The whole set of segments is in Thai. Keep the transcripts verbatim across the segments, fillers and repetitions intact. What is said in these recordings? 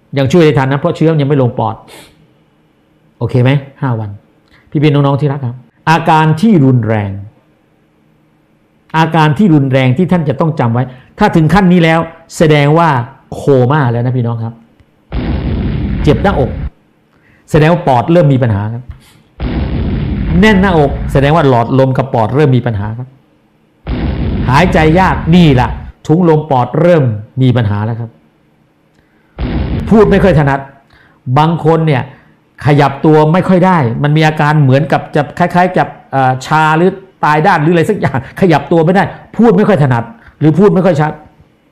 ยังช่วยได้ทันนะเพราะเชื้อยังไม่ลงปอดโอเคไหมห้าวันพี่เป็นน้องๆที่รักครับอาการที่รุนแรงอาการที่รุนแรงที่ท่านจะต้องจำไว้ถ้าถึงขั้นนี้แล้วแสดงว่าโคม่าแล้วนะพี่น้องครับเจ็บหน้าอกแสดงว่าปอดเริ่มมีปัญหาครับแน่นหน้าอกแสดงว่าหลอดลมกับปอดเริ่มมีปัญหาครับหายใจยากนี่แหละถุงลมปอดเริ่มมีปัญหาแล้วครับพูดไม่ค่อยถนัดบางคนเนี่ยขยับตัวไม่ค่อยได้มันมีอาการเหมือนกับจะคล้ายๆกับชาหรือตายด้านหรืออะไรสักอย่างขยับตัวไม่ได้พูดไม่ค่อยถนัดหรือพูดไม่ค่อยชัด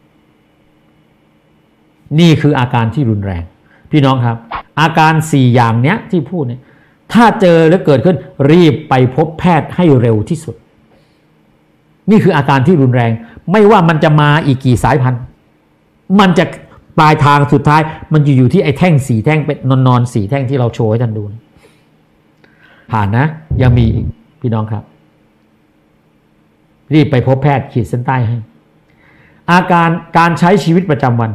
นี่คืออาการที่รุนแรงพี่น้องครับอาการสี่อย่างเนี้ยที่พูดเนี่ยถ้าเจอแล้วเกิดขึ้นรีบไปพบแพทย์ให้เร็วที่สุดนี่คืออาการที่รุนแรงไม่ว่ามันจะมาอีกกี่สายพันธุ์มันจะปลายทางสุดท้ายมันอยู่อยู่ที่ไอ้แท่งสีแท่งเป็นนอนนอนสีแท่งที่เราโชว์ให้ท่านดูผ่านนะยังมีอีกพี่น้องครับรีบไปพบแพทย์ขีดเส้นใต้ให้อาการการใช้ชีวิตประจำวัน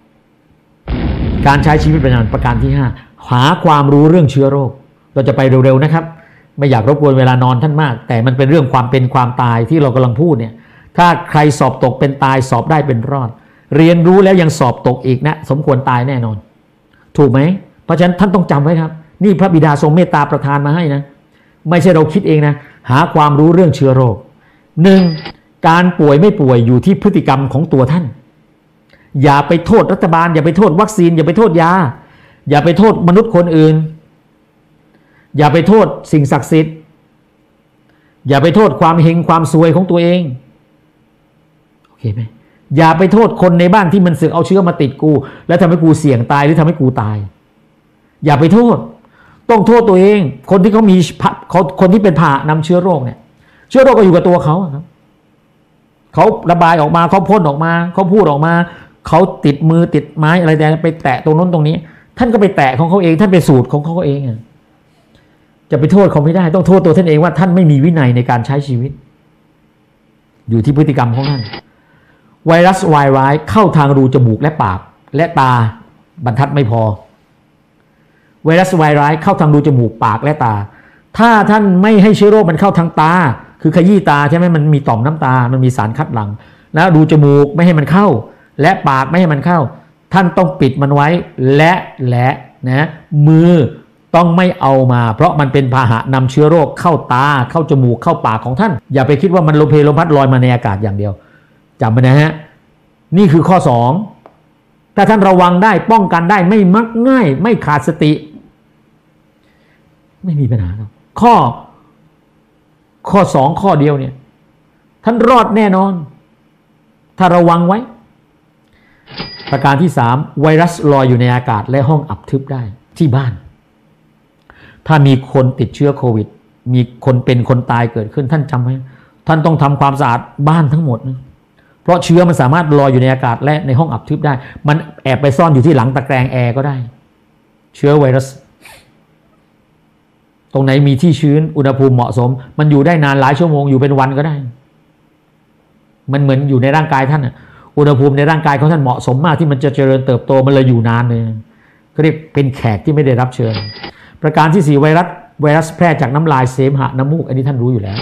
การใช้ชีวิตประจำวันประการที่ห้าหาความรู้เรื่องเชื้อโรคเราจะไปเร็วๆนะครับไม่อยากรบกวนเวลานอนท่านมากแต่มันเป็นเรื่องความเป็นความตายที่เรากำลังพูดเนี่ยถ้าใครสอบตกเป็นตายสอบได้เป็นรอดเรียนรู้แล้วยังสอบตกอีกนะสมควรตายแน่นอนถูกไหมเพราะฉะนั้นท่านต้องจำไว้ครับนี่พระบิดาทรงเมตตาประทานมาให้นะไม่ใช่เราคิดเองนะหาความรู้เรื่องเชื้อโรคหนึ่งการป่วยไม่ป่วยอยู่ที่พฤติกรรมของตัวท่านอย่าไปโทษรัฐบาลอย่าไปโทษวัคซีนอย่าไปโทษยาอย่าไปโทษมนุษย์คนอื่นอย่าไปโทษสิ่งศักดิ์สิทธิ์อย่าไปโทษความเฮงความซวยของตัวเองโอเคไหมอย่าไปโทษคนในบ้านที่มันเสือกเอาเชื้อมาติดกูแล้วทำให้กูเสี่ยงตายหรือทำให้กูตายอย่าไปโทษต้องโทษตัวเองคนที่เขามีเขาคนที่เป็นผ่านำเชื้อโรคเนี่ยเชื้อโรคก็อยู่กับตัวเขาครับเขาระบายออกมาเขาพ่นออกมาเขาพูดออกมาเขาติดมือติดไม้อะไรแต่ไปแตะตรงนู้นตรงนี้ท่านก็ไปแตะของเขาเองท่านไปสูตรของเขาเองจะไปโทษเขาไม่ได้ต้องโทษตัวท่านเองว่าท่านไม่มีวินัยในการใช้ชีวิตอยู่ที่พฤติกรรมของท่านไวรัสวายร้ายเข้าทางรูจมูกและปากและตาบรรทัดไม่พอไวรัสวายร้ายเข้าทางรูจมูกปากและตาถ้าท่านไม่ให้เชื้อโรคมันเข้าทางตาคือขยี้ตาใช่ไหมมันมีต่อมน้ำตามันมีสารคัดหลั่งแล้วรูจมูกไม่ให้มันเข้าและปากไม่ให้มันเข้าท่านต้องปิดมันไว้และและนะมือต้องไม่เอามาเพราะมันเป็นพาหะนำเชื้อโรคเข้าตาเข้าจมูกเข้าปากของท่านอย่าไปคิดว่ามันลมเพลลมพัดลอยมาในอากาศอย่างเดียวจำไว้นะฮะนี่คือข้อสองถ้าท่านระวังได้ป้องกันได้ไม่มักง่ายไม่ขาดสติไม่มีปัญหาครับข้อข้อสองข้อเดียวเนี่ยท่านรอดแน่นอนถ้าระวังไว้ประการที่สามไวรัสลอยอยู่ในอากาศและห้องอับทึบได้ที่บ้านถ้ามีคนติดเชื้อโควิดมีคนเป็นคนตายเกิดขึ้นท่านจำไว้ท่านต้องทำความสะอาดบ้านทั้งหมดนะเพราะเชื้อมันสามารถลอยอยู่ในอากาศและในห้องอับทึบได้มันแอบไปซ่อนอยู่ที่หลังตะแกรงแอร์ก็ได้เชื้อไวรัสตรงไหนมีที่ชื้นอุณหภูมิเหมาะสมมันอยู่ได้นานหลายชั่วโมงอยู่เป็นวันก็ได้มันเหมือนอยู่ในร่างกายท่านอุณหภูมิในร่างกายของท่านเหมาะสมมากที่มันจะเจริญเติบโตมันเลยอยู่นานเลยก็เรียกเป็นแขกที่ไม่ได้รับเชิญประการที่สี่ไวรัสไวรัสแพร่จากน้ำลายเสมหะน้ำมูกอันนี้ท่านรู้อยู่แล้ว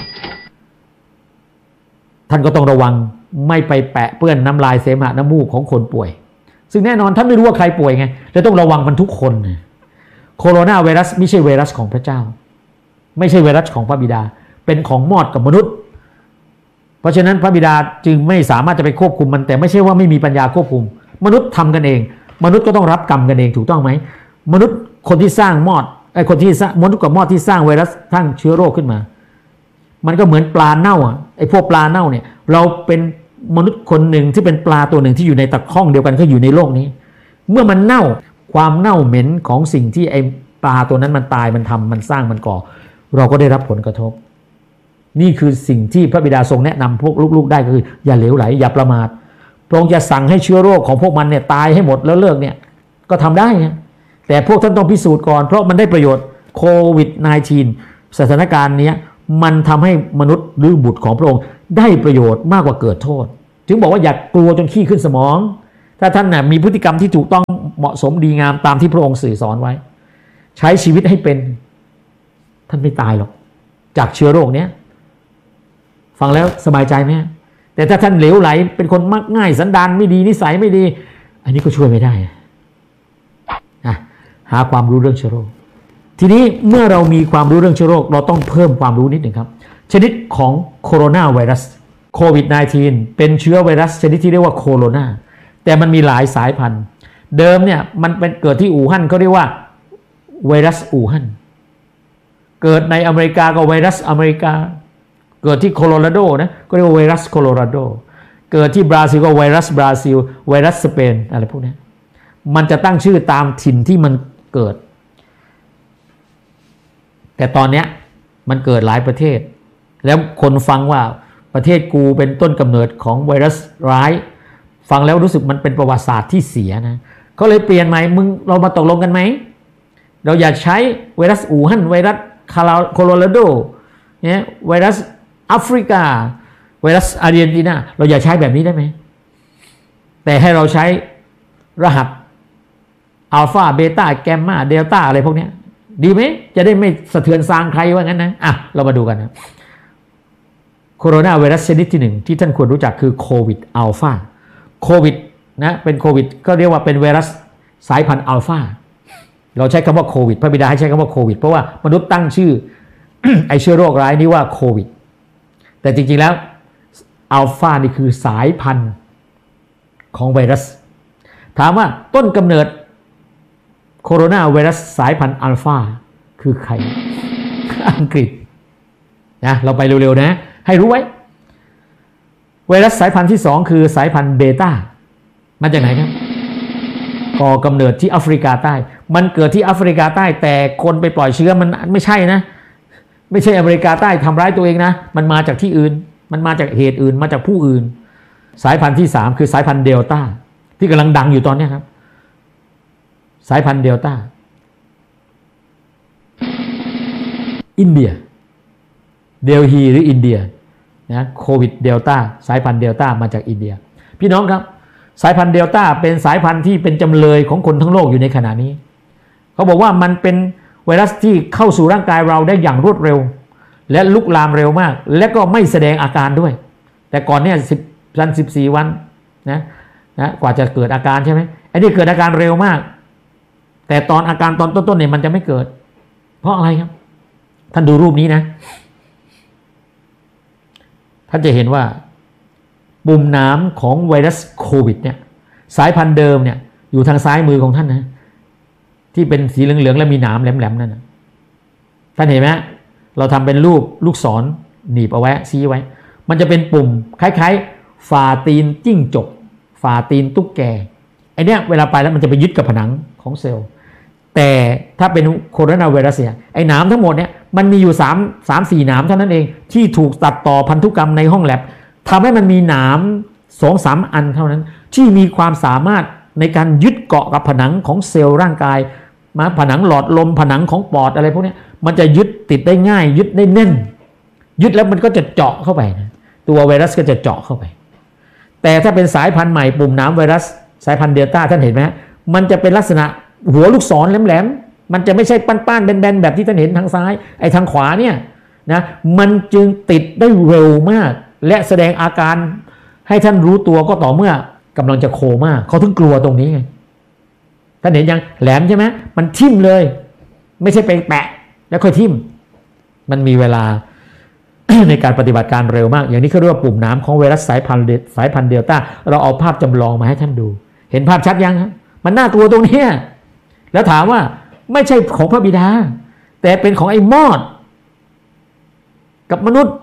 ท่านก็ต้องระวังไม่ไปแปะเปื้อนน้ำลายเสมหะน้ำมูกของคนป่วยซึ่งแน่นอนท่านไม่รู้ว่าใครป่วยไงจะต้องระวังมันทุกคนโคโรนาไวรัสไม่ใช่ไวรัสของพระเจ้าไม่ใช่ไวรัสของพระบิดาเป็นของมอดกับมนุษย์เพราะฉะนั้นพระบิดาจึงไม่สามารถจะไปควบคุมมันแต่ไม่ใช่ว่าไม่มีปัญญาควบคุมมนุษย์ทำกันเองมนุษย์ก็ต้องรับกรรมกันเองถูกต้องไหมมนุษย์คนที่สร้างมอดไอ้คนที่มนุษย์กับมอดที่สร้างไวรัสสร้างเชื้อโรคขึ้นมามันก็เหมือนปลาเน่าอ่ะไอ้พวกปลาเน่าเนี่ยเราเป็นมนุษย์คนหนึ่งที่เป็นปลาตัวหนึ่งที่อยู่ในตะข้องเดียวกันก็อยู่ในโลกนี้เมื่อมันเน่าความเน่าเหม็นของสิ่งที่ไอ้ปลาตัวนั้นมันตายมันทำมันสร้างมันก่อเราก็ได้รับผลกระทบนี่คือสิ่งที่พระบิดาทรงแนะนำพวกลูกๆได้ก็คืออย่าเหลวไหลอย่าประมาทพระองค์จะสั่งให้เชื้อโรคของพวกมันเนี่ยตายให้หมดแล้วเลิกเนี่ยก็ทำได้นะแต่พวกท่านต้องพิสูจน์ก่อนเพราะมันได้ประโยชน์โควิด สิบเก้า สถานการณ์นี้มันทำให้มนุษย์หรือบุตรของพระองค์ได้ประโยชน์มากกว่าเกิดโทษจึงบอกว่าอย่ากลัวจนขี้ขึ้นสมองถ้าท่านน่ะมีพฤติกรรมที่ถูกต้องเหมาะสมดีงามตามที่พระองค์สื่อสอนไว้ใช้ชีวิตให้เป็นท่านไม่ตายหรอกจากเชื้อโรคเนี้ยฟังแล้วสบายใจไหมแต่ถ้าท่านเหลวไหลเป็นคนมักง่ายสันดานไม่ดีนิสัยไม่ดีอันนี้ก็ช่วยไม่ได้นะหาความรู้เรื่องเชื้อโรคทีนี้เมื่อเรามีความรู้เรื่องเชื้อโรคเราต้องเพิ่มความรู้นิดหนึ่งครับชนิดของโคโรนาไวรัสโควิด สิบเก้า เป็นเชื้อไวรัสชนิดที่เรียกว่าโคโรนาแต่มันมีหลายสายพันธุ์เดิมเนี่ยมันเป็นเกิดที่อู่ฮั่นเขาเรียกว่าไวรัสอู่ฮั่นเกิดในอเมริกาก็ไวรัสอเมริกาเกิดที่โคโลราโดนะก็เรียกว่าไวรัสโคโลราโดเกิดที่บราซิลก็ไวรัสบราซิลไวรัสสเปนอะไรพวกนี้มันจะตั้งชื่อตามถิ่นที่มันเกิดแต่ตอนนี้มันเกิดหลายประเทศแล้วคนฟังว่าประเทศกูเป็นต้นกำเนิดของไวรัสร้ายฟังแล้วรู้สึกมันเป็นประวัติศาสตร์ที่เสียนะก็เลยเปลี่ยนใหม่มึงเรามาตกลงกันไหมเราอยากใช้ไวรัสอู่ฮั่นไวรัสโคโลราโดเนี่ยไวรัสแอฟริกาไวรัสอาร์เจนตินาเราอยากใช้แบบนี้ได้ไหมแต่ให้เราใช้รหัสอัลฟาเบต้าแกมมาเดลต้าอะไรพวกนี้ดีไหมจะได้ไม่สะเทือนซางใครว่างั้นนะอ่ะเรามาดูกันนะโคโรนาไวรัสชนิดที่หนึ่งที่ท่านควรรู้จักคือโควิดอัลฟาโควิดนะเป็นโควิดก็เรียกว่าเป็นไวรัสสายพันธุ์อัลฟาเราใช้คำว่าโควิดพระบิดาให้ใช้คำว่าโควิดเพราะว่ามนุษย์ตั้งชื่อ ไอเชื้อโรคร้ายนี้ว่าโควิดแต่จริงๆแล้วอัลฟานี่คือสายพันธุ์ของไวรัสถามว่าต้นกำเนิดโคโรนาไวรัสสายพันธุ์อัลฟาคือใคร อังกฤษนะเราไปเร็วๆนะให้รู้ไว้ไวรัสสายพันธุ์ที่สองคือสายพันธุ์เบต้ามาจากไหนครับก่อกำเนิดที่แอฟริกาใต้มันเกิดที่แอฟริกาใต้แต่คนไปปล่อยเชื้อมันไม่ใช่นะไม่ใช่อเมริกาใต้ทำร้ายตัวเองนะมันมาจากที่อื่นมันมาจากเหตุอื่นมาจากผู้อื่นสายพันธุ์ที่สามคือสายพันธุ์เดลต้าที่กำลังดังอยู่ตอนนี้ครับสายพันธุ์เดลต้าอินเดียเดลฮีหรืออินเดียนะโควิดเดลต้าสายพันธุ์เดลต้ามาจากอินเดียพี่น้องครับสายพันธุ์เดลต้าเป็นสายพันธุ์ที่เป็นจำเลยของคนทั้งโลกอยู่ในขณะนี้เขาบอกว่ามันเป็นไวรัสที่เข้าสู่ร่างกายเราได้อย่างรวดเร็วและลุกลามเร็วมากและก็ไม่แสดงอาการด้วยแต่ก่อนเนี่ยสิบวันสิบสี่วันนะนะกว่าจะเกิดอาการใช่ไหมไอ้นี่เกิดอาการเร็วมากแต่ตอนอาการตอนต้นๆเนี่ยมันจะไม่เกิดเพราะอะไรครับท่านดูรูปนี้นะท่านจะเห็นว่าปุ่มน้ำของไวรัสโควิดเนี่ยสายพันธุ์เดิมเนี่ยอยู่ทางซ้ายมือของท่านนะที่เป็นสีเหลืองๆและมีหนามแหลมๆนั่นนะท่านเห็นไหมเราทำเป็นรูปลูกศรหนีบเอาไว้ชี้ไว้มันจะเป็นปุ่มคล้ายๆฝ่าตีนจิ้งจกฝ่าตีนตุ๊กแกไอเนี้ยเวลาไปแล้วมันจะไปยึดกับผนังของเซลล์แต่ถ้าเป็นโคโรนาไวรัสเนี่ยไอ้หนามทั้งหมดเนี่ยมันมีอยู่3 3 4หนามเท่านั้นเองที่ถูกตัดต่อพันธุกรรมในห้องแลบทำให้มันมีหนาม สองสาม อันเท่านั้นที่มีความสามารถในการยึดเกาะกับผนังของเซลล์ร่างกายมาผนังหลอดลมผนังของปอดอะไรพวกนี้มันจะยึดติดได้ง่ายยึดได้แน่นยึดแล้วมันก็จะเจาะเข้าไปนะตัวไวรัสก็จะเจาะเข้าไปแต่ถ้าเป็นสายพันธุ์ใหม่ปุ่มน้ำไวรัสสายพันธุ์เดลต้าท่านเห็นไหมมันจะเป็นลักษณะหัวลูกศรแหลมๆมันจะไม่ใช่ป้านๆแบนๆแบบที่ท่านเห็นทางซ้ายไอ้ทางขวาเนี่ยนะมันจึงติดได้เร็วมากและแสดงอาการให้ท่านรู้ตัวก็ต่อเมื่อกำลังจะโคม่าเขาถึงกลัวตรงนี้ไงท่านเห็นยังแหลมใช่ไหมมันทิ่มเลยไม่ใช่ไปแปะแล้วค่อยทิ่มมันมีเวลา ในการปฏิบัติการเร็วมากอย่างนี้เขาเรียกว่าปุ่มน้ำของไวรัสสายพันธุ์สายพันธุ์เดลต้าเราเอาภาพจำลองมาให้ท่านดูเห็นภาพชัดยังฮะมันน่ากลัวตรงนี้แล้วถามว่าไม่ใช่ของพระบิดาแต่เป็นของไอ้มอดกับมนุษย์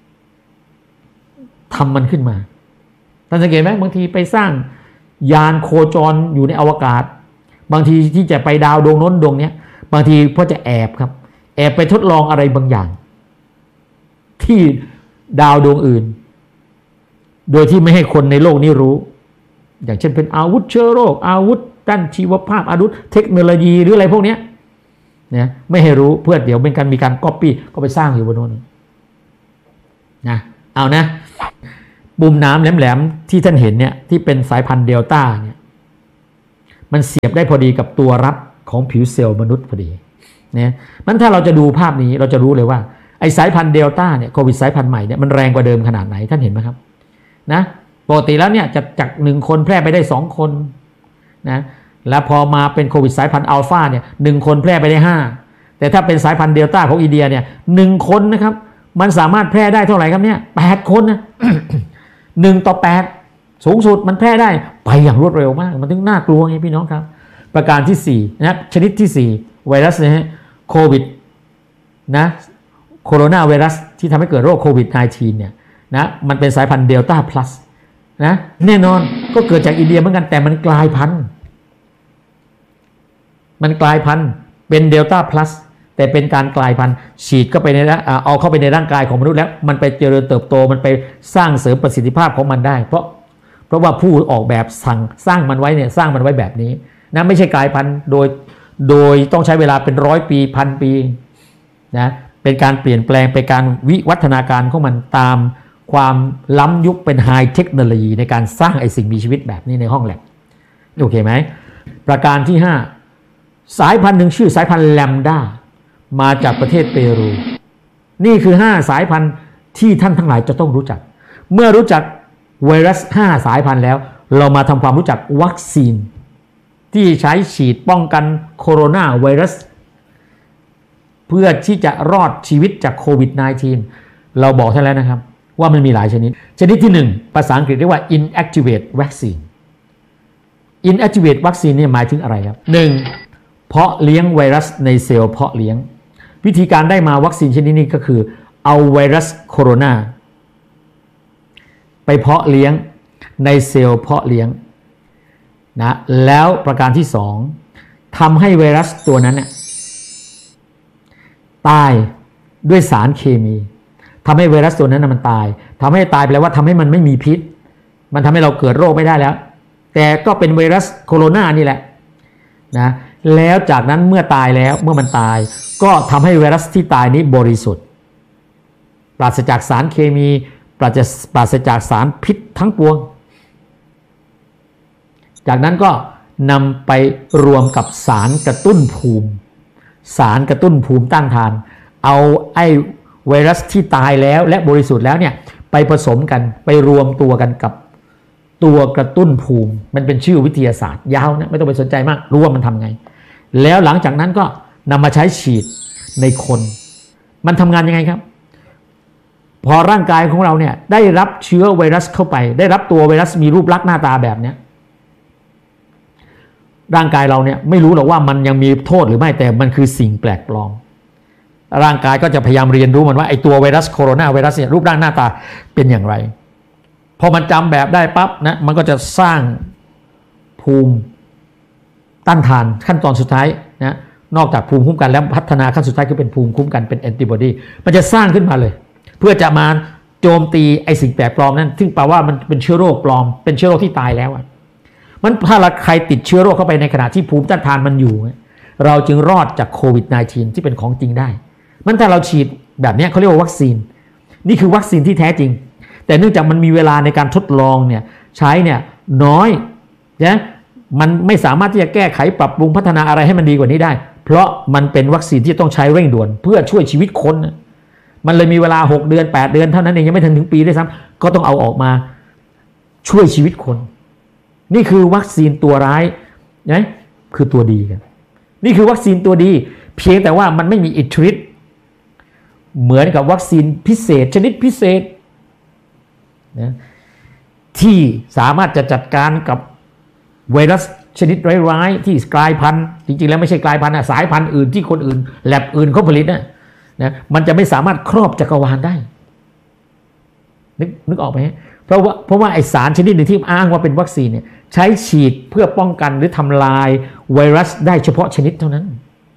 ทำมันขึ้นมาท่านสังเกตไหมบางทีไปสร้างยานโคจรอยู่ในอวกาศบางทีที่จะไปดาวดวงโน้นดวงนี้บางทีเพราะจะแอบครับแอบไปทดลองอะไรบางอย่างที่ดาวดวงอื่นโดยที่ไม่ให้คนในโลกนี้รู้อย่างเช่นเป็นอาวุธเชื้อโรคอาวุธด้านชีวภาพอาวุธเทคโนโลยีหรืออะไรพวกนี้นะไม่ให้รู้เพื่อเดี๋ยวเป็นการมีการก๊อปปี้ก็ไปสร้างอยู่บนโน้นนะเอานะปุ่มน้ำแหลมๆที่ท่านเห็นเนี่ยที่เป็นสายพันธุ์เดลต้าเนี่ยมันเสียบได้พอดีกับตัวรับของผิวเซลล์มนุษย์พอดีเนี่ยมันถ้าเราจะดูภาพนี้เราจะรู้เลยว่าไอ้สายพันธุ์เดลต้าเนี่ยโควิดสายพันธุ์ใหม่เนี่ยมันแรงกว่าเดิมขนาดไหนท่านเห็นไหมครับนะปกติแล้วเนี่ยจะจากหนึ่งคนแพร่ไปได้สองคนนะแล้วพอมาเป็นโควิดสายพันธุ์อัลฟาเนี่ยหนึ่งคนแพร่ไปได้ห้าแต่ถ้าเป็นสายพันธุ์เดลต้าของอินเดียเนี่ยหนึ่งคนนะครับมันสามารถแพร่ได้เท่าไหร่ครับเนี่ยแปดคนนะ หนึ่งต่อแปดสูงสุดมันแพร่ได้ไปอย่างรวดเร็วมากมันถึงน่ากลัวไงพี่น้องครับประการที่สี่นะครับชนิดที่สี่ไวรัสนะฮะโควิดนะโคโรนาไวรัสที่ทำให้เกิดโรคโควิด สิบเก้า เนี่ยนะมันเป็นสายพันธุ์เดลต้าพลัสนะแน่นอนก็เกิดจากอินเดียเหมือนกันแต่มันกลายพันธุ์มันกลายพันธุ์เป็นเดลต้าพลัสแต่เป็นการกลายพันธุ์ฉีดเข้าไปในเอาเข้าไปในร่างกายของมนุษย์แล้วมันไปเจริญเติบโตมันไปสร้างเสริมประสิทธิภาพของมันได้เพราะเพราะว่าผู้ออกแบบสั่งสร้างมันไว้เนี่ยสร้างมันไว้แบบนี้นะไม่ใช่กลายพันธุ์โดยโดยต้องใช้เวลาเป็นร้อยปีพันปีนะเป็นการเปลี่ยนแปลงเป็นการวิวัฒนาการของมันตามความล้ำยุคเป็นไฮเทคโนโลยีในการสร้างไอ้สิ่งมีชีวิตแบบนี้ในห้องแลบโอเคไหมประการที่ห้าสายพันธุ์หนึ่งชื่อสายพันธุ์แลมด้ามาจากประเทศเปรูนี่คือห้าสายพันธุ์ที่ท่านทั้งหลายจะต้องรู้จักเมื่อรู้จักไวรัสห้าสายพันธุ์แล้วเรามาทำความรู้จักวัคซีนที่ใช้ฉีดป้องกันโคโรนาไวรัสเพื่อที่จะรอดชีวิตจากโควิด สิบเก้า เราบอกท่านแล้วนะครับว่ามันมีหลายชนิดชนิดที่หนึ่งภาษาอังกฤษเรียกว่า inactivate vaccine inactivate vaccine เนี่ยหมายถึงอะไรครับหนึ่งเพาะเลี้ยงไวรัสในเซลล์เพาะเลี้ยงวิธีการได้มาวัคซีนชนิดนี้ก็คือเอาไวรัสโคโรนาไปเพาะเลี้ยงในเซลล์เพาะเลี้ยงนะแล้วประการที่สองทำให้ไวรัสตัวนั้นเนี่ยตายด้วยสารเคมีทำให้ไวรัสตัวนั้นมันตายทำให้ตายแปลว่าทำให้มันไม่มีพิษมันทำให้เราเกิดโรคไม่ได้แล้วแต่ก็เป็นไวรัสโคโรนานี่แหละนะแล้วจากนั้นเมื่อตายแล้วเมื่อมันตายก็ทำให้ไวรัสที่ตายนี้บริสุทธิ์ปราศจากสารเคมีปราศปราศจากสารพิษทั้งปวงจากนั้นก็นำไปรวมกับสารกระตุ้นภูมิสารกระตุ้นภูมิต้านทานเอาไอ้ไวรัสที่ตายแล้วและบริสุทธิ์แล้วเนี่ยไปผสมกันไปรวมตัวกันกับตัวกระตุ้นภูมิมันเป็นชื่อวิทยาศาสตร์ยาวนะไม่ต้องไปสนใจมากรู้ว่ามันทำไงแล้วหลังจากนั้นก็นำมาใช้ฉีดในคนมันทำงานยังไงครับพอร่างกายของเราเนี่ยได้รับเชื้อไวรัสเข้าไปได้รับตัวไวรัสมีรูปลักษณ์หน้าตาแบบนี้ร่างกายเราเนี่ยไม่รู้หรอกว่ามันยังมีโทษหรือไม่แต่มันคือสิ่งแปลกปลอมร่างกายก็จะพยายามเรียนรู้มันว่าไอ้ตัวไวรัสโคโรนาไวรัสเนี่ยรูปร่างหน้าตาเป็นอย่างไรพอมันจำแบบได้ปั๊บนะมันก็จะสร้างภูมิต้านทานขั้นตอนสุดท้ายนะนอกจากภูมิคุ้มกันแล้วพัฒนาขั้นสุดท้ายคือเป็นภูมิคุ้มกันเป็นแอนติบอดีมันจะสร้างขึ้นมาเลยเพื่อจะมาโจมตีไอ้สิ่งแปลกปลอมนั้นซึ่งแปลว่ามันเป็นเชื้อโรคปลอมเป็นเชื้อโรคที่ตายแล้วอ่ะมันถ้าใครติดเชื้อโรคเข้าไปในขณะที่ภูมิต้านทานมันอยู่เราจึงรอดจากโควิด สิบเก้า ที่เป็นของจริงได้มันถ้าเราฉีดแบบนี้เขาเรียกว่าวัคซีนนี่คือวัคซีนที่แท้จริงแต่เนื่องจากมันมีเวลาในการทดลองเนี่ยใช้เนี่ยน้อยนะมันไม่สามารถที่จะแก้ไขปรับปรุงพัฒนาอะไรให้มันดีกว่านี้ได้เพราะมันเป็นวัคซีนที่ต้องใช้เร่งด่วนเพื่อช่วยชีวิตคนมันเลยมีเวลาหกเดือนแปดเดือนเท่านั้นเองยังไม่ถึงถึงปีด้วยซ้ำก็ต้องเอาออกมาช่วยชีวิตคนนี่คือวัคซีนตัวร้ายนะคือตัวดีครับนี่คือวัคซีนตัวดีเพียงแต่ว่ามันไม่มีอิทธิฤทธิ์เหมือนกับวัคซีนพิเศษชนิดพิเศษนะที่สามารถจะจัดการกับไวรัสชนิดร้ายๆที่กลายพันธุ์จริงๆแล้วไม่ใช่กลายพันธุ์นะสายพันธุ์อื่นที่คนอื่นแลบอื่นเขาผลิตนะนะมันจะไม่สามารถครอบจักรวาลได้นึกนึกออกไหมเพราะว่าเพราะว่าไอสารชนิดหนึ่งที่อ้างว่าเป็นวัคซีนเนี่ยใช้ฉีดเพื่อป้องกันหรือทำลายไวรัสได้เฉพาะชนิดเท่านั้น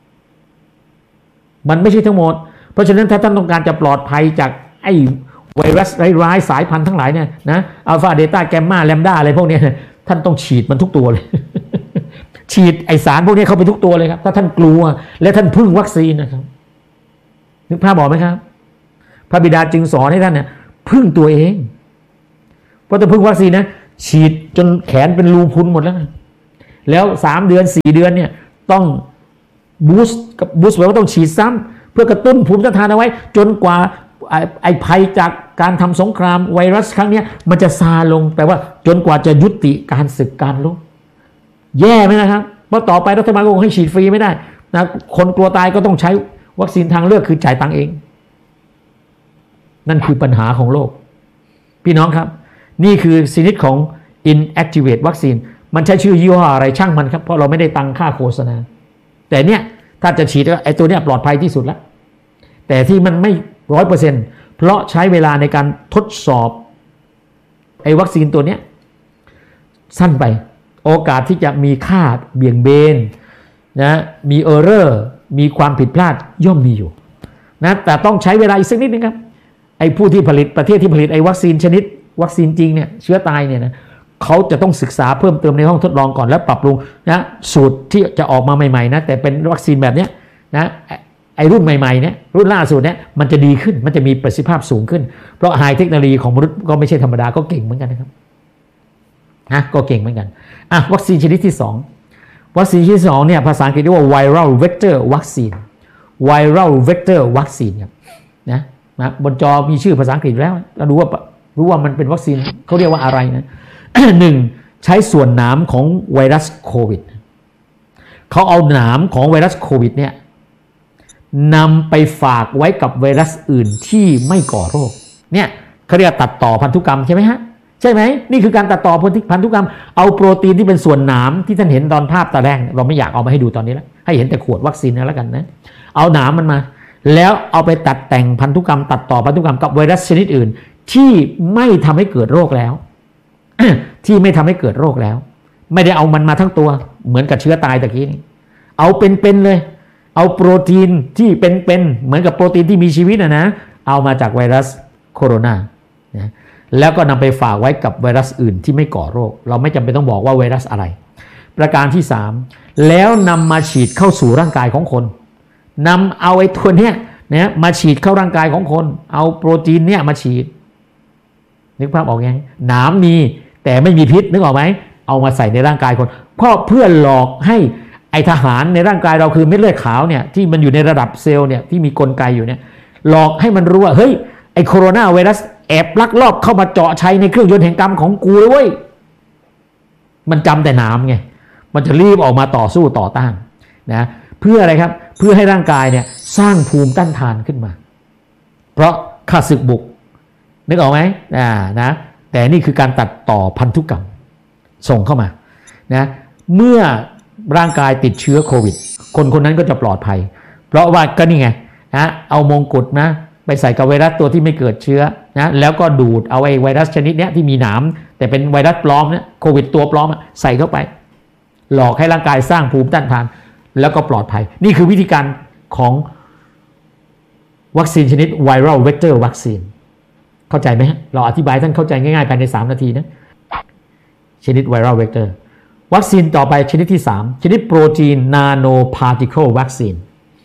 มันไม่ใช่ทั้งหมดเพราะฉะนั้นถ้าท่านต้องการจะปลอดภัยจากไอไวรัสร้ายๆสายพันธุ์ทั้งหลายเนี่ยนะอัลฟาเดต้าแกมมาแลมด้าอะไรพวกนี้ท่านต้องฉีดมันทุกตัวเลย ฉีดไอสารพวกนี้เข้าไปทุกตัวเลยครับถ้าท่านกลัวและท่านพึ่งวัคซีนนะครับนึกภาพบอกไหมครับพระบิดาจึงสอนให้ท่านเนี่ยพึ่งตัวเองเพราะถ้าพึ่งวัคซีนนะฉีดจนแขนเป็นรูพุนหมดแล้วนะแล้วสามเดือนสี่เดือนเนี่ยต้องบูสต์กับบูสต์แปลว่าต้องฉีดซ้ำเพื่อกระตุ้นภูมิต้านทานเอาไว้จนกว่าไอ้ภัยจากการทำสงครามไวรัสครั้งนี้มันจะซาลงแปลว่าจนกว่าจะยุติการศึกการลบแย่ไหมนะครับเพราะต่อไปรัฐบาลก็คงให้ฉีดฟรีไม่ได้นะคนกลัวตายก็ต้องใช้วัคซีนทางเลือกคือจ่ายตังค์เองนั่นคือปัญหาของโลกพี่น้องครับนี่คือชนิดของ inactivate วัคซีนมันใช้ชื่อยี่ห้ออะไรช่างมันครับเพราะเราไม่ได้ตังค่าโฆษณาแต่เนี่ยถ้าจะฉีดไอ้ตัวเนี้ยปลอดภัยที่สุดแล้วแต่ที่มันไม่ร้อยเปอร์เซ็นต์เพราะใช้เวลาในการทดสอบไอ้วัคซีนตัวเนี้ยสั้นไปโอกาสที่จะมีค่าเบี่ยงเบนนะมีเออร์เรอร์มีความผิดพลาดย่อมมีอยู่นะแต่ต้องใช้เวลาอีกสักนิดนึงครับไอ้ผู้ที่ผลิตประเทศที่ผลิตไอ้วัคซีนชนิดวัคซีนจริงเนี่ยเชื้อตายเนี่ยนะเขาจะต้องศึกษาเพิ่มเติมในห้องทดลองก่อนแล้วปรับปรุงนะสูตรที่จะออกมาใหม่ๆนะแต่เป็นวัคซีนแบบเนี้ยนะไอ้รุ่นใหม่ๆเนี่ยรุ่นล่าสุดเนี่ยมันจะดีขึ้นมันจะมีประสิทธิภาพสูงขึ้นเพราะไฮเทคโนโลยีของมนุษย์ก็ไม่ใช่ธรรมดาก็เก่งเหมือนกันนะครับนะก็เก่งเหมือนกันอ่ะวัคซีนชนิดที่สองวัคซีนชนิดที่สองเนี่ยภาษาอังกฤษเรียกว่า viral vector vaccine viral vector vaccine ครับนะนะบนจอมีชื่อภาษาอังกฤษแล้วเราดูว่ารู้ว่ามันเป็นวัคซีนเขาเรียกว่าอะไรนะ หนึ่งใช้ส่วนหนามของไวรัสโควิดเขาเอาหนามของไวรัสโควิดเนี่ยนำไปฝากไว้กับไวรัสอื่นที่ไม่ก่อโรคเนี่ยเขาเรียกตัดต่อพันธุกรรมใช่ไหมฮะใช่ไหมนี่คือการตัดต่อพันธุกรรมเอาโปรตีนที่เป็นส่วนหนามที่ท่านเห็นตอนภาพตอนแรกเราไม่อยากเอามาให้ดูตอนนี้แล้วให้เห็นแต่ขวดวัคซีนแล้วกันนะเอาหนามมันมาแล้วเอาไปตัดแต่งพันธุกรรมตัดต่อพันธุกรรมกับไวรัสชนิดอื่นที่ไม่ทำให้เกิดโรคแล้ว ที่ไม่ทำให้เกิดโรคแล้วไม่ได้เอามันมาทั้งตัวเหมือนกับเชื้อตายตะกี้นี้เอาเป็นๆเลยเอาโปรตีนที่เป็นๆเหมือนกับโปรตีนที่มีชีวิตนะนะเอามาจากไวรัสโคโรนานะแล้วก็นำไปฝากไว้กับไวรัสอื่นที่ไม่ก่อโรคเราไม่จำเป็นต้องบอกว่าไวรัสอะไรประการที่สามแล้วนำมาฉีดเข้าสู่ร่างกายของคนนำเอาไอ้ตัวเนี้ยนะมาฉีดเข้าร่างกายของคนเอาโปรตีนเนี้ยมาฉีดนึกภาพออกยังหนามมีแต่ไม่มีพิษนึกออกไหมเอามาใส่ในร่างกายคนเพราะเพื่อหลอกให้ไอทหารในร่างกายเราคือเม็ดเลือดขาวเนี่ยที่มันอยู่ในระดับเซลล์เนี่ยที่มีกลไกอยู่เนี่ยหลอกให้มันรู้ว่าเฮ้ยไอโคโรนาไวรัสแอบลักลอบเข้ามาเจาะชัยในเครื่องยนต์แห่งกรรมของกูเลยเว้ยมันจำแต่น้ำไงมันจะรีบออกมาต่อสู้ต่อต้านนะเพื่ออะไรครับเพื่อให้ร่างกายเนี่ยสร้างภูมิต้านทานขึ้นมาเพราะข้าศึกบุกนึกออกไหมอ่านะแต่นี่คือการตัดต่อพันธุกรรมส่งเข้ามานะเมื่อร่างกายติดเชื้อโควิดคนคนนั้นก็จะปลอดภัยเพราะว่าก็นี่ไงนะเอามงกุฎนะไปใส่กับไวรัสตัวที่ไม่เกิดเชื้อนะแล้วก็ดูดเอาไอ้ไวรัสชนิดนี้ที่มีหนามแต่เป็นไวรัสปลอมเนี่ยโควิดตัวปลอมใส่เข้าไปหลอกให้ร่างกายสร้างภูมิต้านทานแล้วก็ปลอดภัยนี่คือวิธีการของวัคซีนชนิด viral vector vaccine เข้าใจไหมฮะเราอธิบายท่านเข้าใจง่ายๆภายในสามนาทีนะชนิด viral vector วัคซีนต่อไปชนิดที่สามชนิดโปรตีน nano particle vaccine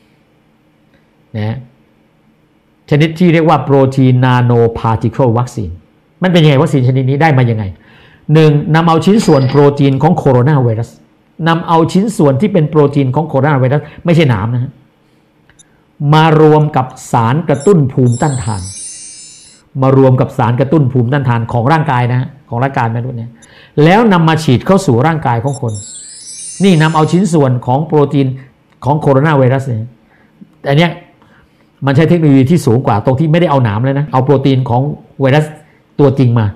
นะชนิดที่เรียกว่าโปรตีน nano particle vaccine มันเป็นยังไงวัคซีนชนิดนี้ได้มายังไงหนึ่งนำเอาชิ้นส่วนโปรตีนของโคโรนาไวรัสนำเอาชิ้นส่วนที่เป็นโปรตีนของโคโรนาไวรัสไม่ใช่หนามนะฮะมารวมกับสารกระตุ้นภูมิต้านทานมารวมกับสารกระตุ้นภูมิต้านทานของร่างกายนะฮะของร่างกายมนุษย์เนี่ยแล้วนำมาฉีดเข้าสู่ร่างกายของคนนี่นำเอาชิ้นส่วนของโปรตีนของโคโรนาไวรัสเนี่ยแต่เนี้ยมันใช้เทคโนโลยีที่สูงกว่าตรงที่ไม่ได้เอาหนามเลยนะเอาโปรตีนของไวรัสตัวจริงมา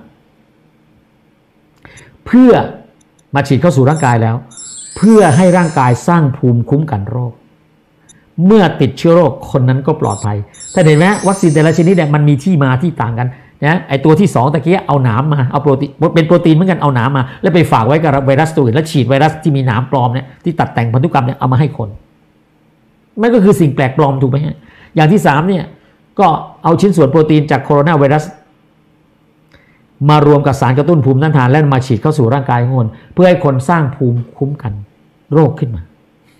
เพื่อมาฉีดเข้าสู่ร่างกายแล้วเพื่อให้ร่างกายสร้างภูมิคุ้มกันโรคเมื่อติดเชื้อโรคคนนั้นก็ปลอดภัยถ้าเห็นไหมวัคซีนแต่ละชนิดเนี่ยมันมีที่มาที่ต่างกันนะไอตัวที่สองตะกี้เอาหนามมาเอาโปรตีนเป็นโปรตีนเหมือนกันเอาหนามมาแล้วไปฝากไว้กับไวรัสตัวอื่นแล้วฉีดไวรัสที่มีหนามปลอมเนี่ยที่ตัดแต่งพันธุกรรมเนี่ยเอามาให้คนมันก็คือสิ่งแปลกปลอมถูกไหมฮะอย่างที่สามเนี่ยก็เอาชิ้นส่วนโปรตีนจากโคโรนาไวรัสมารวมกับสารกระตุ้นภูมิต้านทานและมาฉีดเข้าสู่ร่างกายของคนเพื่อให้คนสร้างภูมิคุ้มกันโรคขึ้นมา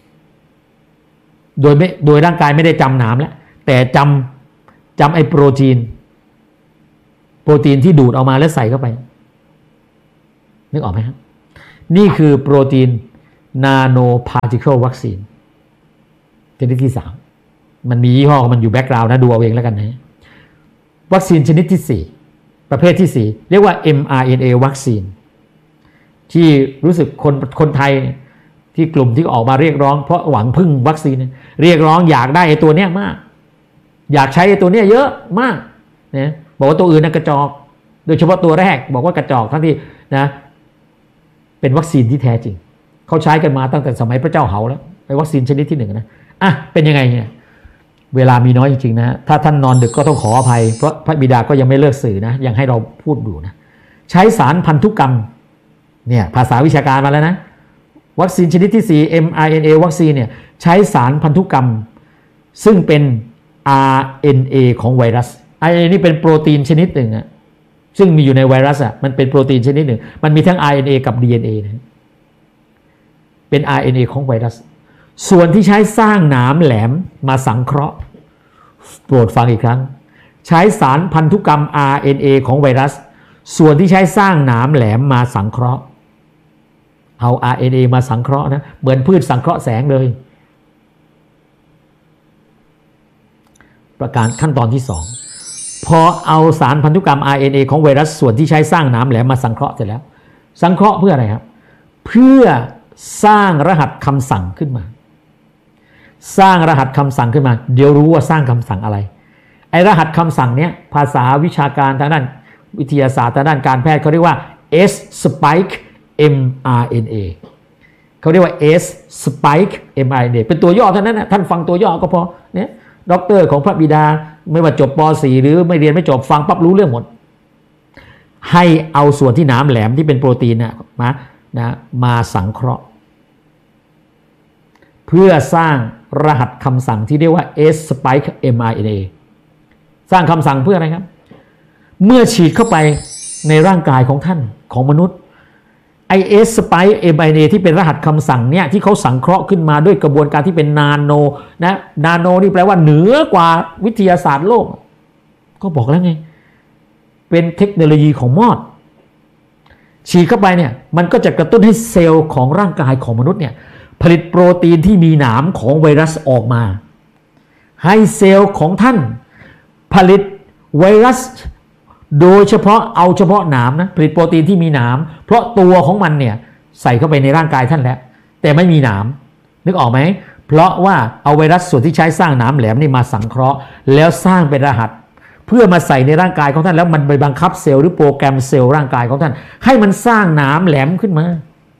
โดยไม่โดยร่างกายไม่ได้จำหนามแล้วแต่จำจำไอ้โปรตีนโปรตีนที่ดูดออกมาแล้วใส่เข้าไปนึกออกไหมครับนี่คือโปรตีน nano particle vaccine ชนิดที่สามมันมียี่ห้อมันอยู่แบ็กกราวด์นะดูเอาเองแล้วกันนะวัคซีนชนิดที่สี่ประเภทที่สี่เรียกว่า เอ็ม อาร์ เอ็น เอ วัคซีนที่รู้สึกคนคนไทยที่กลุ่มที่ออกมาเรียกร้องเพราะหวังพึ่งวัคซีนเรียกร้องอยากได้ไอ้ตัวเนี้ยมากอยากใช้ไอ้ตัวเนี้ยเยอะมากนะบอกว่าตัวอื่นน่ะกระจอกโดยเฉพาะตัวแรกบอกว่ากระจอกทั้งที่นะเป็นวัคซีนที่แท้จริงเขาใช้กันมาตั้งแต่สมัยพระเจ้าเหาแล้วไอ้วัคซีนชนิดที่หนึ่งนะอ่ะเป็นยังไงเนี่ยเวลามีน้อยจริงๆนะถ้าท่านนอนดึกก็ต้องขออภัยเพราะพระบิดาก็ยังไม่เลิกสื่อนะยังให้เราพูดอยู่นะใช้สารพันธุกรรมเนี่ยภาษาวิชาการมาแล้วนะวัคซีนชนิดที่สี่ เอ็ม อาร์ เอ็น เอ วัคซีนเนี่ยใช้สารพันธุกรรมซึ่งเป็น อาร์ เอ็น เอ ของไวรัส อาร์ เอ็น เอ นี่เป็นโปรตีนชนิดหนึ่งอะซึ่งมีอยู่ในไวรัสอะมันเป็นโปรตีนชนิดหนึ่งมันมีทั้ง อาร์ เอ็น เอ กับ ดี เอ็น เอ นะเป็น อาร์ เอ็น เอ ของไวรัสส่วนที่ใช้สร้างหนามแหลมมาสังเคราะห์โปรดฟังอีกครั้งใช้สารพันธุกรรม อาร์ เอ็น เอ ของไวรัสส่วนที่ใช้สร้างหนามแหลมมาสังเคราะห์เอา อาร์ เอ็น เอ มาสังเคราะห์นะเหมือนพืชสังเคราะห์แสงเลยประการขั้นตอนที่สองพอเอาสารพันธุกรรม อาร์ เอ็น เอ ของไวรัสส่วนที่ใช้สร้างหนามแหลมมาสังเคราะห์เสร็จแล้วสังเคราะห์เพื่ออะไรครับเพื่อสร้างรหัสคำสั่งขึ้นมาสร้างรหัสคำสั่งขึ้นมาเดี๋ยวรู้ว่าสร้างคำสั่งอะไรไอรหัสคำสั่งเนี้ยภาษาวิชาการทางด้านวิทยาศาสตร์ทางด้านการแพทย์เขาเรียกว่า S spike เอ็ม อาร์ เอ็น เอ เขาเรียกว่า S spike เอ็ม อาร์ เอ็น เอ เป็นตัวย่อเท่านั้นนะท่านฟังตัวย่อก็พอเนี่ยด็อกเตอร์ของพระบิดาไม่ว่าจบป .สี่ หรือไม่เรียนไม่จบฟังปั๊บรู้เรื่องหมดให้เอาส่วนที่หนามแหลมที่เป็นโปรตีนนะมานะมาสังเคราะห์เพื่อสร้างรหัสคำสั่งที่เรียกว่า S spike เอ็ม อาร์ เอ็น เอ สร้างคำสั่งเพื่ออะไรครับเมื่อฉีดเข้าไปในร่างกายของท่านของมนุษย์ไอ S spike เอ็ม อาร์ เอ็น เอ ที่เป็นรหัสคำสั่งเนี่ยที่เขาสังเคราะห์ขึ้นมาด้วยกระบวนการที่เป็นนาโนนะนาโนนี่แปลว่าเหนือกว่าวิทยาศาสตร์โลกก็บอกแล้วไงเป็นเทคโนโลยีของมอดฉีดเข้าไปเนี่ยมันก็จะกระตุ้นให้เซลล์ของร่างกายของมนุษย์เนี่ยผลิตโปรตีนที่มีหนามของไวรัสออกมาให้เซลล์ของท่านผลิตไวรัสโดยเฉพาะเอาเฉพาะหนามนะผลิตโปรตีนที่มีหนามเพราะตัวของมันเนี่ยใส่เข้าไปในร่างกายท่านแล้วแต่ไม่มีหนามนึกออกไหมเพราะว่าเอาไวรัสส่วนที่ใช้สร้างหนามแหลมนี่มาสังเคราะห์แล้วสร้างเป็นรหัสเพื่อมาใส่ในร่างกายของท่านแล้วมันไปบังคับเซลล์หรือโปรแกรมเซลล์ร่างกายของท่านให้มันสร้างหนามแหลมขึ้นมา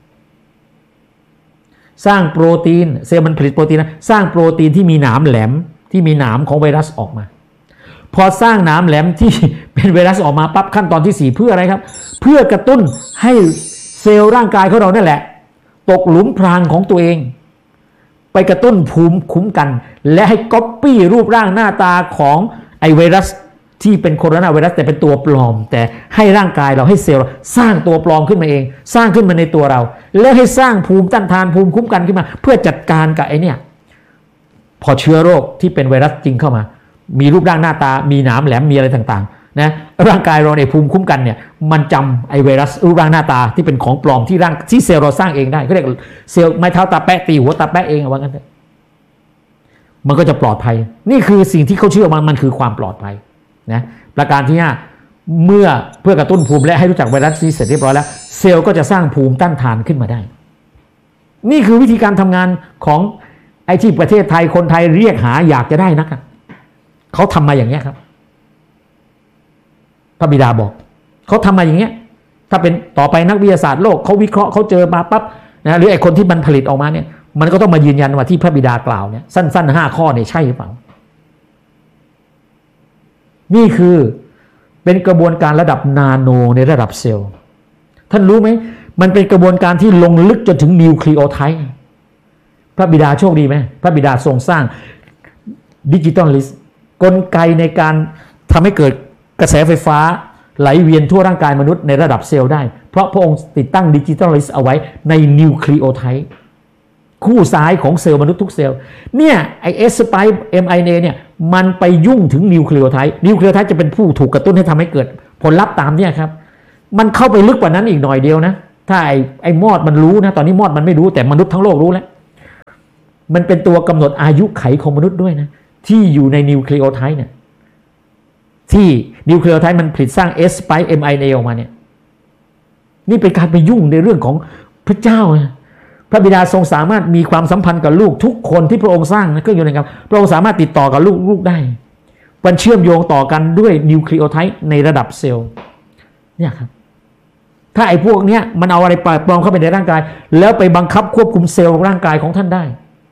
สร้างโปรตีนเซลล์มันผลิตโปรตีนนะสร้างโปรตีนที่มีหนามแหลมที่มีหนามของไวรัสออกมาพอสร้างหนามแหลมที่เป็นไวรัสออกมาปั๊บขั้นตอนที่สี่เพื่ออะไรครับเพื่อกระตุ้นให้เซลล์ร่างกายของเรานั่นแหละตกหลุมพรางของตัวเองไปกระตุ้นภูมิคุ้มกันและให้ก๊อปปี้รูปร่างหน้าตาของไอไวรัสที่เป็นโคโรนาไวรัสแต่เป็นตัวปลอมแต่ให้ร่างกายเราให้เซลล์สร้างตัวปลอมขึ้นมาเองสร้างขึ้นมาในตัวเราแล้วให้สร้างภูมิต้านทานภูมิคุ้มกันขึ้นมาเพื่อจัดการกับไอเนี่ยพอเชื้อโรคที่เป็นไวรัสจริงเข้ามามีรูปร่างหน้าตามีหนามแหลมมีอะไรต่างๆนะร่างกายเราในภูมิคุ้มกันเนี่ยมันจำไอไวรัสรูปร่างหน้าตาที่เป็นของปลอมที่ร่างที่เซลล์เราสร้างเองได้เขาเรียกเซลล์ไม้เท้าตาแปะตีหัวตาแปะเองว่างั้นเถอะมันก็จะปลอดภัยนี่คือสิ่งที่เขาเชื่อมันมันคือความปลอดภัยนะประการที่ห้าเมื่อเพื่อกระตุ้นภูมิและให้รู้จักไวรัสนี้เสร็จเรียบร้อยแล้วเซลล์ก็จะสร้างภูมิต้านทานขึ้นมาได้นี่คือวิธีการทำงานของไอ้ที่ประเทศไทยคนไทยเรียกหาอยากจะได้นักเขาทำมาอย่างนี้ครับพระบิดาบอกเขาทำมาอย่างนี้ถ้าเป็นต่อไปนักวิทยาศาสตร์โลกเขาวิเคราะห์เขาเจอมาปั๊บนะหรือไอ้คนที่มันผลิตออกมาเนี่ยมันก็ต้องมายืนยันว่าที่พระบิดากล่าวเนี่ยสั้นๆห้าข้อเนี่ยใช่หรือเปล่านี่คือเป็นกระบวนการระดับนาโนในระดับเซลล์ท่านรู้ไหมมันเป็นกระบวนการที่ลงลึกจนถึงนิวคลีโอไทด์พระบิดาโชคดีไหมพระบิดาทรงสร้างดิจิตอลลิสต์กลไกในการทำให้เกิดกระแสไฟฟ้าไหลเวียนทั่วร่างกายมนุษย์ในระดับเซลล์ได้เพราะพระองค์ติดตั้งดิจิตอลลิสต์เอาไว้ในนิวคลีโอไทด์คู่ซ้ายของเซลล์มนุษย์ทุกเซลล์เนี่ยไอเอสสไปค์เอ็มไอเเนี่ยมันไปยุ่งถึงนิวคลีโอไทด์นิวคลีโอไทด์จะเป็นผู้ถูกกระตุ้นให้ทำให้เกิดผลลัพธ์ตามเนี่ยครับมันเข้าไปลึกกว่านั้นอีกหน่อยเดียวนะถ้าไอ้ไอ้มอดมันรู้นะตอนนี้มอดมันไม่รู้แต่มนุษย์ทั้งโลกรู้แล้วมันเป็นตัวกำหนดอายุไขของมนุษย์ด้วยนะที่อยู่ในนิวเคลีโอไทด์เนี่ยที่นิวเคลีโอไทด์มันผลิตสร้าง S spike เอ็ม อาร์ เอ็น เอ ออกมาเนี่ยนี่เป็นการไปยุ่งในเรื่องของพระเจ้านะพระบิดาทรงสามารถมีความสัมพันธ์กับลูกทุกคนที่พระองค์สร้างนะก็อยู่ในครับพระองค์สามารถติดต่อกับลูกลูกได้มันเชื่อมโยงต่อกันด้วยนิวเคลีโอไทด์ในระดับเซลล์เนี่ยครับถ้าไอ้พวกเนี้ยมันเอาอะไรปลอมเข้าไปในร่างกายแล้วไปบังคับควบคุมเซลล์ร่างกายของท่านได้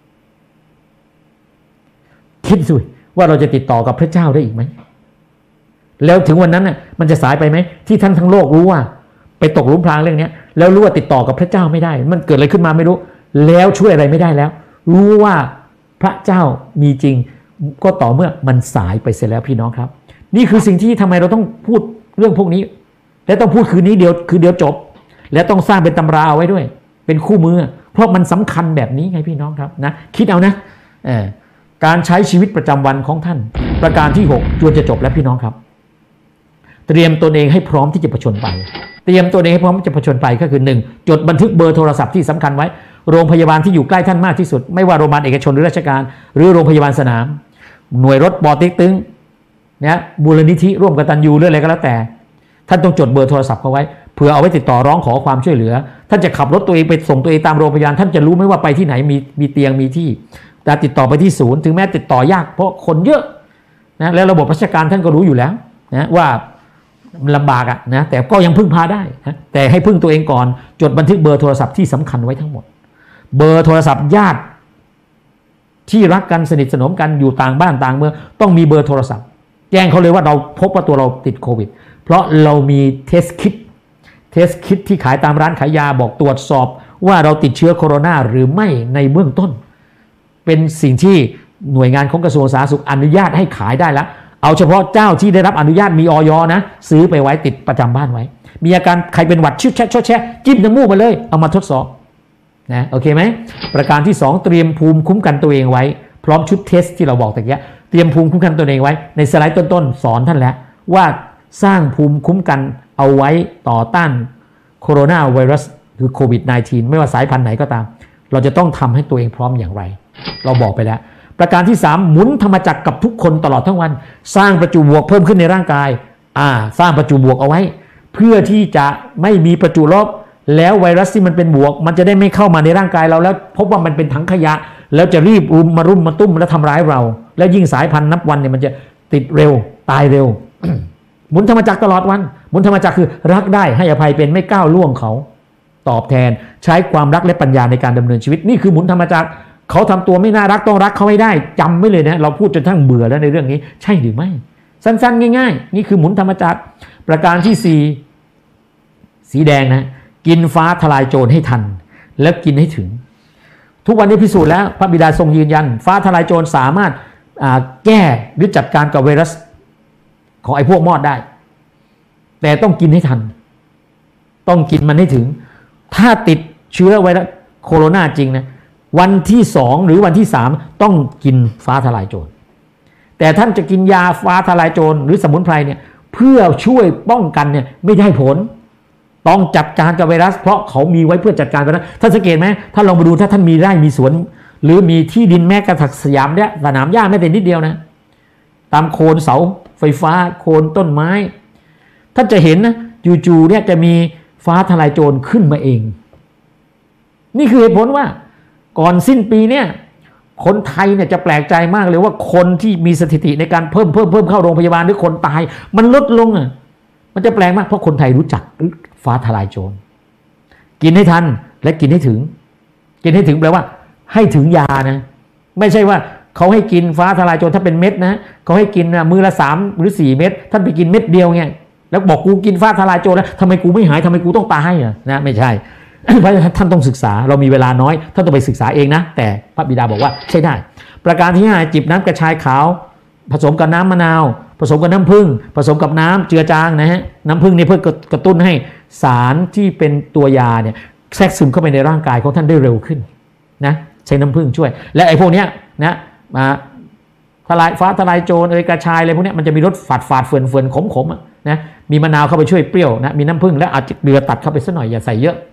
คิดสิว่าเราจะติดต่อกับพระเจ้าได้อีกไหมแล้วถึงวันนั้นน่ะมันจะสายไปไหมที่ท่านทั้งโลกรู้ว่าไปตกหลุมพรางเรื่องนี้แล้วรู้ว่าติดต่อกับพระเจ้าไม่ได้มันเกิดอะไรขึ้นมาไม่รู้แล้วช่วยอะไรไม่ได้แล้วรู้ว่าพระเจ้ามีจริงก็ต่อเมื่อมันสายไปเสร็จแล้วพี่น้องครับนี่คือสิ่งที่ทำไมเราต้องพูดเรื่องพวกนี้และต้องพูดคืนนี้เดียวคือเดียวจบและต้องสร้างเป็นตำราเอาไว้ด้วยเป็นคู่มือเพราะมันสำคัญแบบนี้ไงพี่น้องครับนะคิดเอานะเออการใช้ชีวิตประจำวันของท่านประการที่หกจวนจะจบแล้วพี่น้องครับเตรียมตนเองให้พร้อมที่จะผจญไปเตรียมตัวเองให้พร้อมจะผจญไปก็คือหนึ่งจดบันทึกเบอร์โทรศัพท์ที่สำคัญไว้โรงพยาบาลที่อยู่ใกล้ท่านมากที่สุดไม่ว่าโรงพยาบาลเอกชนหรือราชการหรือโรงพยาบาลสนามหน่วยรถปอเต็กตึงเนี่ยมูลนิธิร่วมกตัญญูหรืออะไรก็แล้วแต่ท่านต้องจดเบอร์โทรศัพท์เขาไว้เผื่อเอาไว้ติดต่อร้องขอความช่วยเหลือท่านจะขับรถตัวเองไปส่งตัวเองตามโรงพยาบาลท่านจะรู้ไหมว่าไปที่ไหนมีมีเตียงมีที่แต่ติดต่อไปที่ศูนย์ถึงแม้ติดต่อยากเพราะคนเยอะนะแล้วระบบราชการท่านก็รู้อยู่แล้วนะว่าลำบากอะนะแต่ก็ยังพึ่งพาได้นะแต่ให้พึ่งตัวเองก่อนจดบันทึกเบอร์โทรศัพท์ที่สำคัญไว้ทั้งหมดเบอร์โทรศัพท์ญาติที่รักกันสนิทสนมกันอยู่ต่างบ้านต่างเมืองต้องมีเบอร์โทรศัพท์แจ้งเขาเลยว่าเราพบว่าตัวเราติดโควิดเพราะเรามีเทสคิดเทสคิดที่ขายตามร้านขายยาบอกตรวจสอบว่าเราติดเชื้อโคโรนาหรือไม่ในเบื้องต้นเป็นสิ่งที่หน่วยงานของกระทรวงสาธารณสุขอนุญาตให้ขายได้แล้วเอาเฉพาะเจ้าที่ได้รับอนุญาตมีอย.นะซื้อไปไว้ติดประจำบ้านไว้มีอาการใครเป็นหวัดชิวแชะชดแชะจิ้มน้ำมูกมาเลยเอามาทดสอบนะโอเคไหมประการที่สองเตรียมภูมิคุ้มกันตัวเองไว้พร้อมชุดเทสที่เราบอกตะกี้เตรียมภูมิคุ้มกันตัวเองไว้ในสไลด์ต้นๆสอนท่านแล้วว่าสร้างภูมิคุ้มกันเอาไว้ต่อต้านโคโรนาไวรัสหรือโควิด สิบเก้า ไม่ว่าสายพันธุ์ไหนก็ตามเราจะต้องทำให้ตัวเองพร้อมอย่างไรเราบอกไปแล้วประการที่สามหมุนธรรมจักรกับทุกคนตลอดทั้งวันสร้างประจุบวกเพิ่มขึ้นในร่างกายอ่าสร้างประจุบวกเอาไว้เพื่อที่จะไม่มีประจุลบแล้วไวรัสที่มันเป็นบวกมันจะได้ไม่เข้ามาในร่างกายเราแล้วพบว่ามันเป็นถังขยะแล้วจะรีบรุมมารุมมาตุ้มและทำร้ายเราแล้วยิ่งสายพันธุ์นับวันเนี่ยมันจะติดเร็วตายเร็ว หมุนธรรมจักรตลอดวันหมุนธรรมจักรคือรักได้ให้อภัยเป็นไม่ก้าวล่วงเขาตอบแทนใช้ความรักและปัญญาในการดำเนินชีวิตนี่คือหมุนธรรมจักรเขาทำตัวไม่น่ารักต้องรักเขาไม่ได้จำไว้เลยนะเราพูดจนทั้งเบื่อแล้วในเรื่องนี้ใช่หรือไม่สั้นๆง่ายๆนี่คือหมุนธรรมจักรประการที่สี่สีแดงนะกินฟ้าทลายโจรให้ทันและกินให้ถึงทุกวันนี้พิสูจน์แล้วพระบิดาทรงยืนยันฟ้าทลายโจรสามารถแก้หรือจัดการกับไวรัสของไอ้พวกมอดได้แต่ต้องกินให้ทันต้องกินมันให้ถึงถ้าติดเชื้อไวรัสโคโรนาจริงนะวันที่สองหรือวันที่สามต้องกินฟ้าทลายโจรแต่ท่านจะกินยาฟ้าทลายโจรหรือสมุนไพรเนี่ยเพื่อช่วยป้องกันเนี่ยไม่ได้ผลต้องจัดการกับไวรัสเพราะเขามีไว้เพื่อจัดการไวรัสท่านสังเกตไหมถ้าลองไปดูถ้าท่านมีไร่มีสวนหรือมีที่ดินแม้กระทั่งสยามเนี่ยสนามหญ้าไม่แต่นิดเดียวนะตามโคนเสาไฟฟ้าโคนต้นไม้ท่านจะเห็นนะจู่ๆเนี่ยจะมีฟ้าทลายโจรขึ้นมาเองนี่คือเหตุผลว่าก่อนสิ้นปีเนี่ยคนไทยเนี่ยจะแปลกใจมากเลยว่าคนที่มีสถิติในการเพิ่มเพิ่มเพิ่มเข้าโรงพยาบาลหรือคนตายมันลดลงอ่ะมันจะแปลกมากเพราะคนไทยรู้จักฟ้าทลายโจรกินให้ทันและกินให้ถึงกินให้ถึงแปลว่าให้ถึงยานะไม่ใช่ว่าเขาให้กินฟ้าทลายโจรถ้าเป็นเม็ดนะเขาให้กินมือละสามหรือสี่เม็ดท่านไปกินเม็ดเดียวไงแล้วบอกกูกินฟ้าทลายโจรแล้วทำไมกูไม่หายทำไมกูต้องตายอ่ะนะไม่ใช่เพราะฉะนั้นท่านต้องศึกษาเรามีเวลาน้อยท่านต้องไปศึกษาเองนะแต่พระบิดาบอกว่าใช่ได้ประการที่ห้าจิบน้ำกระชายขาวผสมกับน้ำมะนาวผสมกับน้ำผึ้งผสมกับน้ำเจือจางนะฮะน้ำผึ้งนี่เพื่อกระตุ้นให้สารที่เป็นตัวยาเนี่ยแทรกซึมเข้าไปในร่างกายของท่านได้เร็วขึ้นนะใช้น้ำผึ้งช่วยและไอ้พวกเนี้ยนะมาทลายฟ้าทลายโจรเอยกระชายอะไรพวกนี้มันจะมีรสฝาดฝาดเฟื่อนเฟื่อนขมขมนะมีมะนาวเข้าไปช่วยเปรี้ยวนะมีน้ำผึ้งและอาจจะเกลือตัดเข้าไปสักหน่อยอย่าใส่เยอะ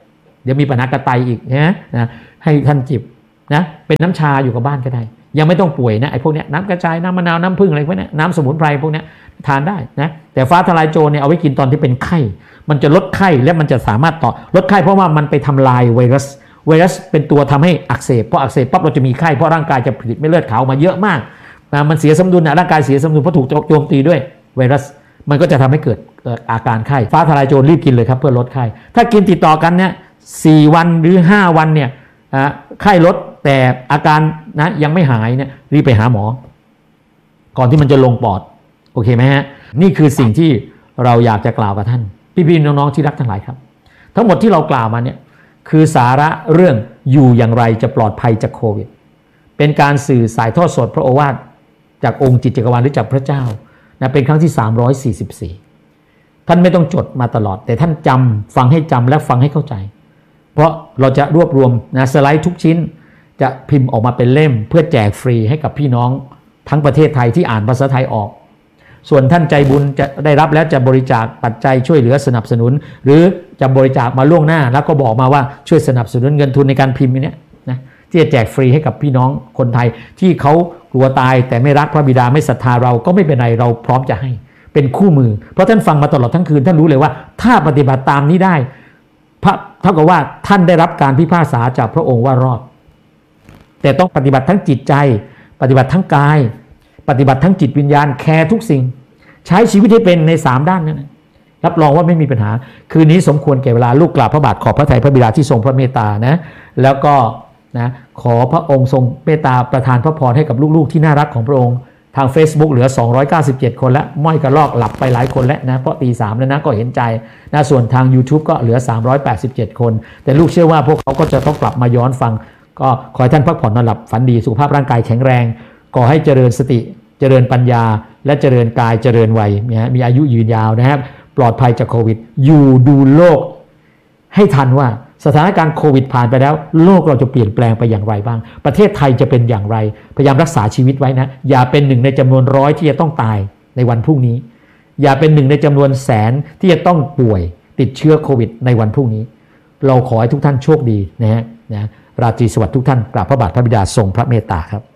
ดี๋ยวมีปัญหากระไตอีกนะนะให้ท่านจิบนะเป็นน้ำชาอยู่กับบ้านก็ได้ยังไม่ต้องป่วยนะไอ้พวกเนี้ยน้ำกระชายน้ำมะนาวน้ำผึ้งอะไรพวกเนี้ยน้ำสมุนไพรพวกเนี้ยทานได้นะแต่ฟ้าทลายโจรเนี่ยเอาไว้กินตอนที่เป็นไข้มันจะลดไข้และมันจะสามารถต่อลดไข้เพราะว่ามันไปทำลายไวรัสไวรัสเป็นตัวทำให้อักเสบพออักเสบปั๊บเราจะมีไข้เพราะร่างกายจะผลิตเม็ดเลือดขาวมาเยอะมากนะมันเสียสมดุลนะร่างกายเสียสมดุลเพราะถูกโจมตีด้วยไวรัสมันก็จะทำให้เกิดอาการไข้ฟ้าทลายโจรรีบกินเลยครับเพื่อลดไข้ถ้ากินติดต่อกันเนี่ยสี่วันหรือห้าวันเนี่ยไข้ลดแต่อาการนะยังไม่หายเนี่ยรีบไปหาหมอก่อนที่มันจะลงปอดโอเคไหมฮะนี่คือสิ่งที่เราอยากจะกล่าวกับท่านพี่ๆน้องๆที่รักทั้งหลายครับทั้งหมดที่เรากล่าวมาเนี่ยคือสาระเรื่องอยู่อย่างไรจะปลอดภัยจากโควิดเป็นการสื่อสายทอดสดพระโอวาทจากองค์จิตจักรวาลหรือจากพระเจ้านะเป็นครั้งที่สามร้อยสี่สิบสี่ท่านไม่ต้องจดมาตลอดแต่ท่านจำฟังให้จำและฟังให้เข้าใจเพราะเราจะรวบรวมนะสไลด์ทุกชิ้นจะพิมพ์ออกมาเป็นเล่มเพื่อแจกฟรีให้กับพี่น้องทั้งประเทศไทยที่อ่านภาษาไทยออกส่วนท่านใจบุญจะได้รับแล้วจะบริจาคปัจจัยช่วยเหลือสนับสนุนหรือจะบริจาคมาล่วงหน้าแล้วก็บอกมาว่าช่วยสนับสนุนเงินทุนในการพิมพ์นี้นะที่จะแจกฟรีให้กับพี่น้องคนไทยที่เขากลัวตายแต่ไม่รักพระบิดาไม่ศรัทธาเราก็ไม่เป็นไรเราพร้อมจะให้เป็นคู่มือเพราะท่านฟังมาตลอดทั้งคืนท่านรู้เลยว่าถ้าปฏิบัติตามนี้ได้พระเท่ากับว่าท่านได้รับการพิพากษาจากพระองค์ว่ารอดแต่ต้องปฏิบัติทั้งจิตใจปฏิบัติทั้งกายปฏิบัติทั้งจิตวิญญาณแคร์ทุกสิ่งใช้ชีวิตให้เป็นในสามด้านนั้นรับรองว่าไม่มีปัญหาคืนนี้สมควรแก่เวลาลูกกราบพระบาทขอบพระทัยพระบิดาที่ทรงพระเมตตานะแล้วก็นะขอพระองค์ทรงเมตตาประทานพระพรให้กับลูกๆที่น่ารักของพระองค์ทาง Facebook เหลือสองร้อยเก้าสิบเจ็ดคนแล้วม้อยกระลอกหลับไปหลายคนแล้วนะเพราะตีสามแล้วนะก็เห็นใจนะส่วนทาง YouTube ก็เหลือสามร้อยแปดสิบเจ็ดคนแต่ลูกเชื่อว่าพวกเขาก็จะต้องกลับมาย้อนฟังก็ขอให้ท่านพักผ่อนนอนหลับฝันดีสุขภาพร่างกายแข็งแรงขอให้เจริญสติเจริญปัญญาและเจริญกายเจริญวัยมีอายุยืนยาวนะครับปลอดภัยจากโควิดอยู่ดูโลกให้ทันว่าสถานการณ์โควิดผ่านไปแล้วโลกเราจะเปลี่ยนแปลงไปอย่างไรบ้างประเทศไทยจะเป็นอย่างไรพยายามรักษาชีวิตไว้นะอย่าเป็นหนึ่งในจำนวนร้อยที่จะต้องตายในวันพรุ่งนี้อย่าเป็นหนึ่งในจำนวนแสนที่จะต้องป่วยติดเชื้อโควิดในวันพรุ่งนี้เราขอให้ทุกท่านโชคดีนะฮะนะราตรีสวัสดิ์ทุกท่านกราบพระบาทพระบิดาทรงพระเมตตาครับ